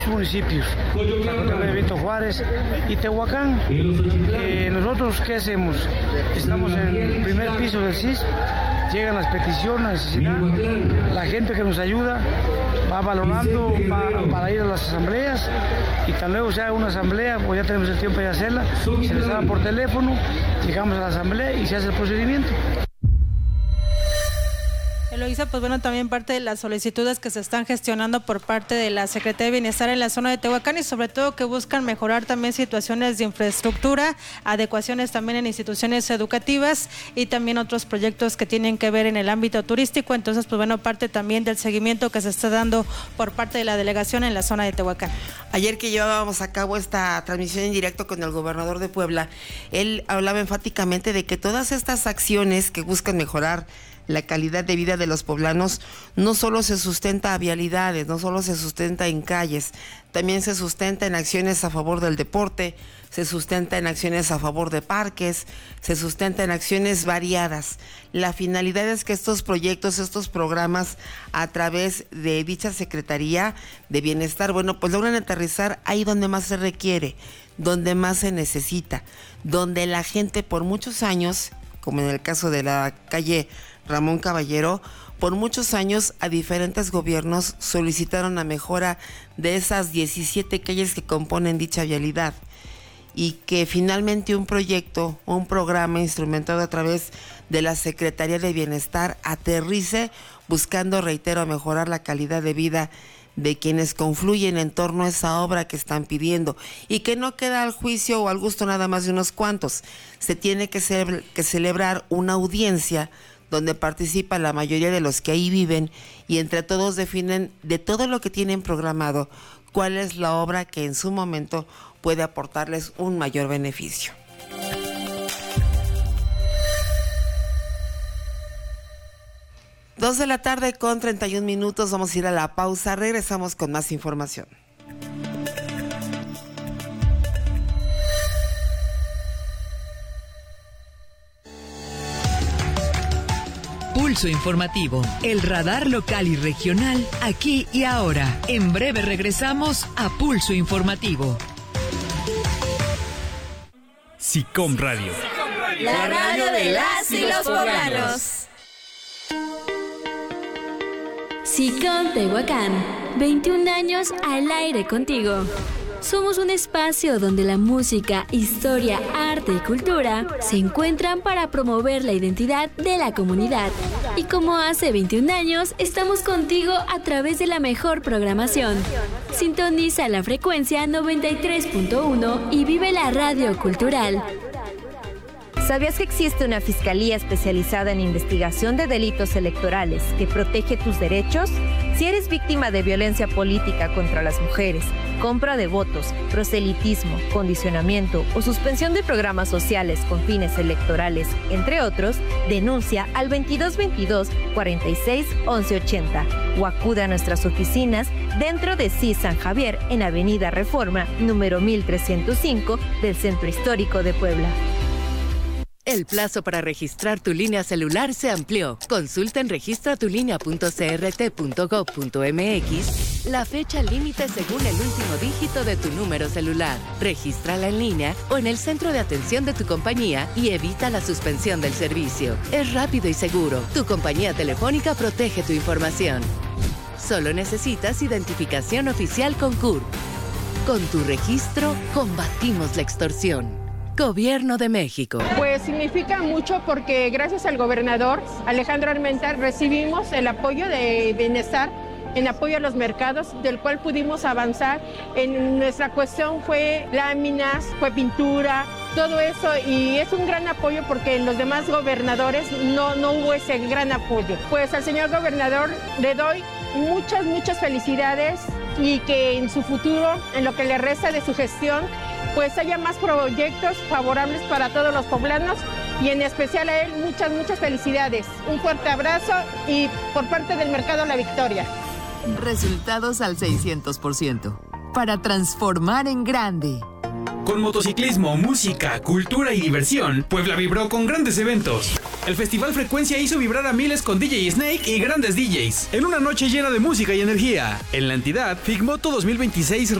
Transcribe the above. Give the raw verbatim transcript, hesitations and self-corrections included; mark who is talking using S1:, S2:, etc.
S1: municipios, Benito Juárez y Tehuacán. Eh, nosotros, ¿qué hacemos? Estamos en el primer piso del C I S, llegan las peticiones, la necesidad, la gente que nos ayuda va valorando va, para ir a las asambleas, y tan luego se haga una asamblea, pues ya tenemos el tiempo de hacerla, se les habla por teléfono, llegamos a la asamblea y se hace el procedimiento.
S2: Eloísa, pues bueno, también parte de las solicitudes que se están gestionando por parte de la Secretaría de Bienestar en la zona de Tehuacán, y sobre todo que buscan mejorar también situaciones de infraestructura, adecuaciones también en instituciones educativas y también otros proyectos que tienen que ver en el ámbito turístico. Entonces, pues bueno, parte también del seguimiento que se está dando por parte de la delegación en la zona de Tehuacán.
S3: Ayer que llevábamos a cabo esta transmisión en directo con el gobernador de Puebla, él hablaba enfáticamente de que todas estas acciones que buscan mejorar la calidad de vida de los poblanos no solo se sustenta a vialidades, no solo se sustenta en calles, también se sustenta en acciones a favor del deporte, se sustenta en acciones a favor de parques, se sustenta en acciones variadas. La finalidad es que estos proyectos, estos programas, a través de dicha Secretaría de Bienestar, bueno, pues logran aterrizar ahí donde más se requiere, donde más se necesita, donde la gente por muchos años, como en el caso de la calle Ramón Caballero, por muchos años a diferentes gobiernos solicitaron la mejora de esas diecisiete calles que componen dicha vialidad, y que finalmente un proyecto, un programa instrumentado a través de la Secretaría de Bienestar aterrice buscando, reitero, mejorar la calidad de vida de quienes confluyen en torno a esa obra que están pidiendo, y que no queda al juicio o al gusto nada más de unos cuantos. Se tiene que, ce- que celebrar una audiencia donde participa la mayoría de los que ahí viven, y entre todos definen de todo lo que tienen programado cuál es la obra que en su momento puede aportarles un mayor beneficio. Dos de la tarde con treinta y un minutos, vamos a ir a la pausa, regresamos con más información.
S4: Pulso Informativo, el radar local y regional, aquí y ahora. En breve regresamos a Pulso Informativo.
S5: SICOM Radio.
S6: La radio de las y los poblanos.
S7: SICOM Tehuacán, veintiún años al aire contigo. Somos un espacio donde la música, historia, arte y cultura se encuentran para promover la identidad de la comunidad. Y como hace veintiún años, estamos contigo a través de la mejor programación. Sintoniza la frecuencia noventa y tres punto uno y vive la radio cultural.
S6: ¿Sabías que existe una fiscalía especializada en investigación de delitos electorales que protege tus derechos? Si eres víctima de violencia política contra las mujeres, compra de votos, proselitismo, condicionamiento o suspensión de programas sociales con fines electorales, entre otros, denuncia al veintidós veintidós, cuarenta y seis, once ochenta o acude a nuestras oficinas dentro de C I S San Javier en Avenida Reforma, número mil trescientos cinco del Centro Histórico de Puebla.
S8: El plazo para registrar tu línea celular se amplió. Consulta en registra tu línea punto c r t punto gov punto m x la fecha límite según el último dígito de tu número celular. Regístrala en línea o en el centro de atención de tu compañía y evita la suspensión del servicio. Es rápido y seguro. Tu compañía telefónica protege tu información. Solo necesitas identificación oficial con C U R P. Con tu registro, combatimos la extorsión. Gobierno de México.
S9: Pues significa mucho porque gracias al gobernador Alejandro Armenta recibimos el apoyo de Bienestar en apoyo a los mercados, del cual pudimos avanzar. En nuestra cuestión fue láminas, fue pintura, todo eso, y es un gran apoyo porque en los demás gobernadores no, no hubo ese gran apoyo. Pues al señor gobernador le doy muchas, muchas felicidades, y que en su futuro, en lo que le resta de su gestión, pues haya más proyectos favorables para todos los poblanos, y en especial a él muchas, muchas felicidades. Un fuerte abrazo, y por parte del Mercado La Victoria.
S8: Resultados al seiscientos por ciento. Para transformar en grande.
S5: Con motociclismo, música, cultura y diversión, Puebla vibró con grandes eventos. El Festival Frecuencia hizo vibrar a miles con D J Snake y grandes D Js, en una noche llena de música y energía. En la entidad, Figmoto dos mil veintiséis